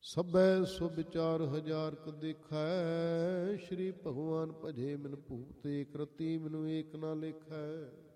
ਸਭੈ ਸੋ ਵਿਚਾਰ ਹਜ਼ਾਰ ਕ ਦੇਖੈ। ਸ਼੍ਰੀ ਭਗਵਾਨ ਭਜੇ ਮਿਨ ਭੂਤ ਏਕ ਰਤੀ, ਮੈਨੂੰ ਏਕ ਨਾ ਲੇਖੈ।